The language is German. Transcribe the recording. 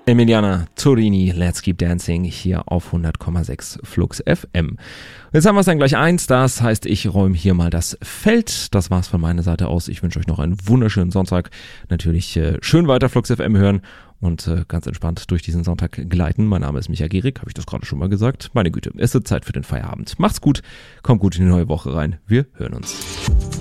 Emiliana Turini, Let's Keep Dancing, hier auf 100,6 Flux FM. Jetzt haben wir es dann gleich 1, das heißt, ich räume hier mal das Feld. Das war's von meiner Seite aus. Ich wünsche euch noch einen wunderschönen Sonntag. Natürlich schön weiter Flux FM hören und ganz entspannt durch diesen Sonntag gleiten. Mein Name ist Micha Gehrig, habe ich das gerade schon mal gesagt. Meine Güte, es ist Zeit für den Feierabend. Macht's gut, kommt gut in die neue Woche rein. Wir hören uns.